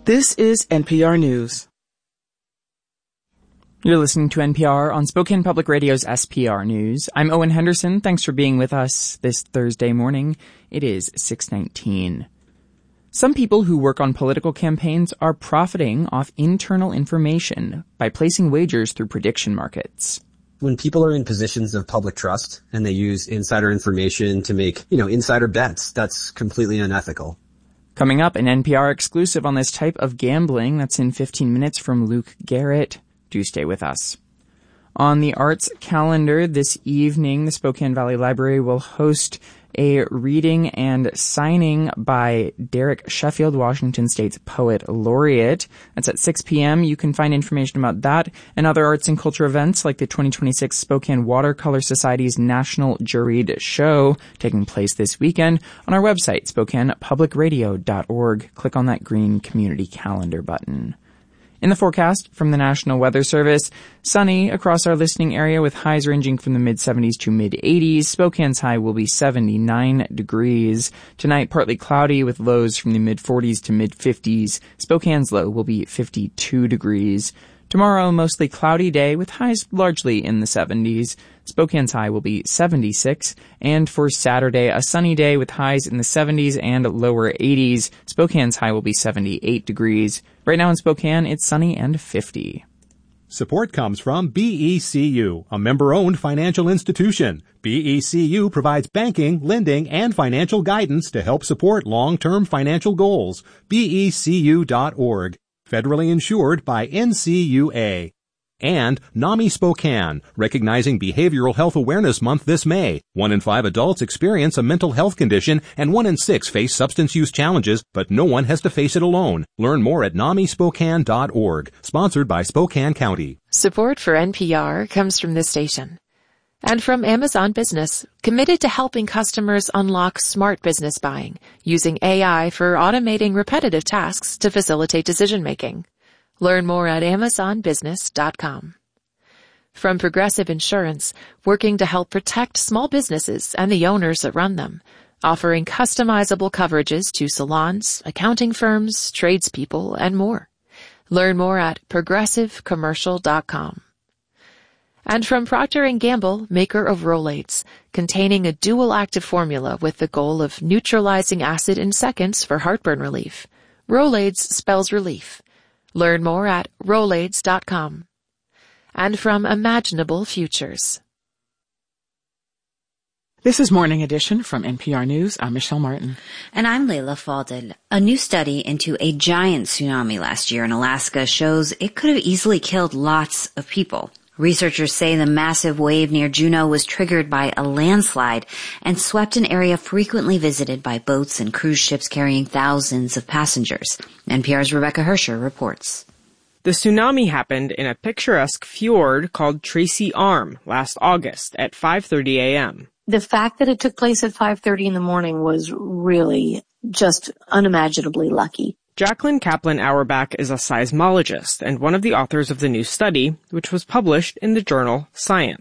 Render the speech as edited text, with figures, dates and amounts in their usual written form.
This is NPR News. You're listening to NPR on Spokane Public Radio's SPR News. I'm Owen Henderson. Thanks for being with us this Thursday morning. It is 6:19. Some people who work on political campaigns are profiting off internal information by placing wagers through prediction markets. When people are in positions of public trust and they use insider information to make, insider bets, that's completely unethical. Coming up, an NPR exclusive on this type of gambling. That's in 15 minutes from Luke Garrett. Do stay with us. On the arts calendar this evening, the Spokane Valley Library will host a reading and signing by Derek Sheffield, Washington State's Poet Laureate. That's at 6 p.m. You can find information about that and other arts and culture events like the 2026 Spokane Watercolor Society's National Juried Show taking place this weekend on our website, SpokanePublicRadio.org. Click on that green community calendar button. In the forecast from the National Weather Service, sunny across our listening area with highs ranging from the mid-70s to mid-80s. Spokane's high will be 79 degrees. Tonight, partly cloudy with lows from the mid-40s to mid-50s. Spokane's low will be 52 degrees. Tomorrow, mostly cloudy day with highs largely in the 70s. Spokane's high will be 76. And for Saturday, a sunny day with highs in the 70s and lower 80s. Spokane's high will be 78 degrees. Right now in Spokane, it's sunny and 50. Support comes from BECU, a member-owned financial institution. BECU provides banking, lending, and financial guidance to help support long-term financial goals. BECU.org. Federally insured by NCUA. And NAMI Spokane, recognizing Behavioral Health Awareness Month this May. 1 in 5 adults experience a mental health condition, and 1 in 6 face substance use challenges, but no one has to face it alone. Learn more at NAMISpokane.org, sponsored by Spokane County. Support for NPR comes from this station. And from Amazon Business, committed to helping customers unlock smart business buying, using AI for automating repetitive tasks to facilitate decision-making. Learn more at AmazonBusiness.com. From Progressive Insurance, working to help protect small businesses and the owners that run them, offering customizable coverages to salons, accounting firms, tradespeople, and more. Learn more at ProgressiveCommercial.com. And from Procter & Gamble, maker of Rolaids, containing a dual-active formula with the goal of neutralizing acid in seconds for heartburn relief. Rolaids spells relief. Learn more at Rolaids.com. And from Imaginable Futures. This is Morning Edition from NPR News. I'm Michelle Martin. And I'm Layla Falded. A new study into a giant tsunami last year in Alaska shows it could have easily killed lots of people. Researchers say the massive wave near Juneau was triggered by a landslide and swept an area frequently visited by boats and cruise ships carrying thousands of passengers. NPR's Rebecca Hersher reports. The tsunami happened in a picturesque fjord called Tracy Arm last August at 5:30 a.m. The fact that it took place at 5:30 in the morning was really just unimaginably lucky. Jacqueline Kaplan Auerbach is a seismologist and one of the authors of the new study, which was published in the journal Science.